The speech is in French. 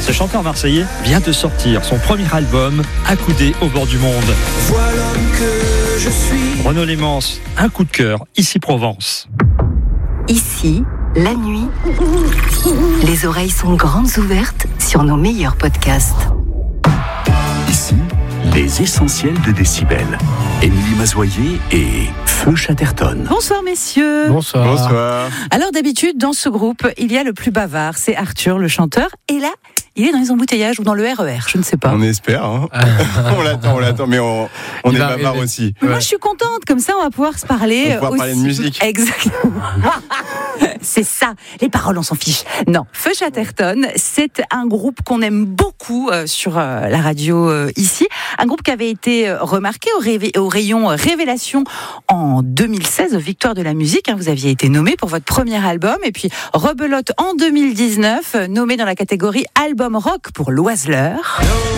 Ce chanteur marseillais vient de sortir son premier album, Accoudé au bord du monde. Voilà l'homme que je suis. Renaud Lémence, un coup de cœur, ici Provence. Ici, la nuit, les oreilles sont grandes ouvertes sur nos meilleurs podcasts. Ici, les essentiels de Décibel. Émilie Mazoyer et Feu Chatterton. Bonsoir messieurs. Bonsoir. Alors d'habitude, dans ce groupe, il y a le plus bavard, c'est Arthur, le chanteur. Et là, il est dans les embouteillages ou dans le RER, je ne sais pas. On espère. Hein. on l'attend, mais on est bavard aussi. Moi, je suis contente, comme ça, on va pouvoir se parler. On va pouvoir parler de musique. Exactement. C'est ça. Les paroles, on s'en fiche. Non, Feu Chatterton, c'est un groupe qu'on aime beaucoup sur la radio ici. Un groupe qui avait été remarqué au rayon Révélation en 2016, aux Victoires de la musique. Vous aviez été nommé pour votre premier album. Et puis, rebelote en 2019, nommé dans la catégorie Album Rock pour l'Oiseleur.